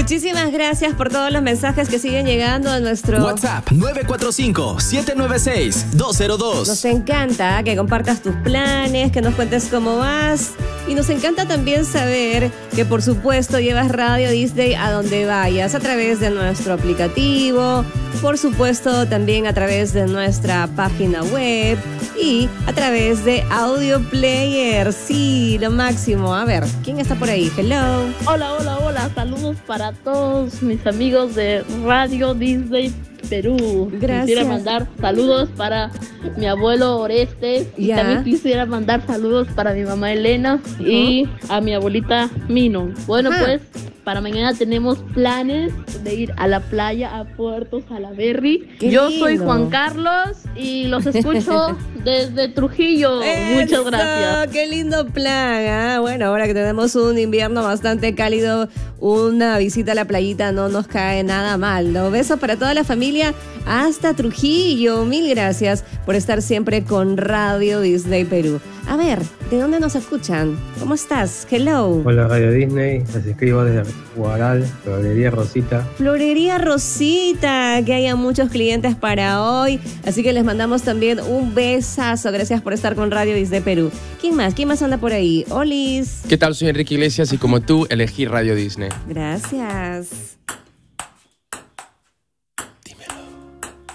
Muchísimas gracias por todos los mensajes que siguen llegando a nuestro WhatsApp 945-796-202. Nos encanta que compartas tus planes, que nos cuentes cómo vas. Y nos encanta también saber que, por supuesto, llevas Radio Disney a donde vayas, a través de nuestro aplicativo, por supuesto, también a través de nuestra página web y a través de Audio Player. Sí, lo máximo. A ver, ¿quién está por ahí? Hello. Hola, hola, hola. Saludos para todos mis amigos de Radio Disney Perú. Gracias. Quisiera mandar saludos para mi abuelo Orestes. Y también quisiera mandar saludos para mi mamá Elena y a mi abuelita Mino. Bueno, pues para mañana tenemos planes de ir a la playa, a Puerto Salaberry. Yo soy Juan Carlos y los escucho desde Trujillo. Muchas gracias. ¡Qué lindo plan! Bueno, ahora que tenemos un invierno bastante cálido, una visita a la playita no nos cae nada mal, ¿no? Besos para toda la familia hasta Trujillo. Mil gracias por estar siempre con Radio Disney Perú. A ver, ¿de dónde nos escuchan? ¿Cómo estás? Hello. Hola Radio Disney, les escribo desde Guaral, Florería Rosita. Florería Rosita, que haya muchos clientes para hoy, así que les mandamos también un besazo. Gracias por estar con Radio Disney Perú. ¿Quién más? ¿Quién más anda por ahí? Olis. ¿Qué tal? Soy Enrique Iglesias y como tú elegí Radio Disney. Gracias.